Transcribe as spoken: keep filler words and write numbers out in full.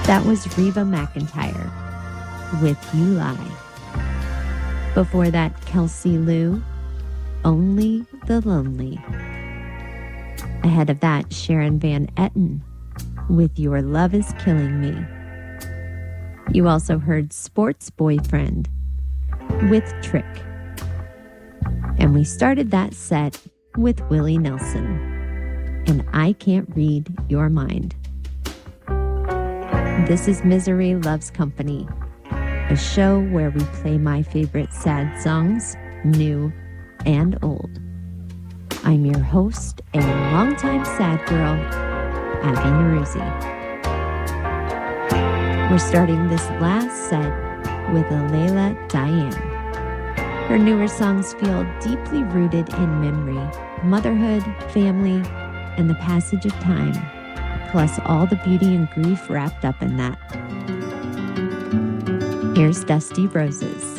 That was Reba McEntire with You Lie. Before that, Kelsey Lou, Only the Lonely. Ahead of that, Sharon Van Etten with Your Love is Killing Me. You also heard Sports Boyfriend with Trick. And we started that set with Willie Nelson and I Can't Read Your Mind. This is Misery Loves Company, a show where we play my favorite sad songs, new and old. I'm your host and longtime sad girl, Abby Neruzzi. We're starting this last set with Alayla Diane. Her newer songs feel deeply rooted in memory, motherhood, family, and the passage of time, plus all the beauty and grief wrapped up in that. Here's Dusty Roses.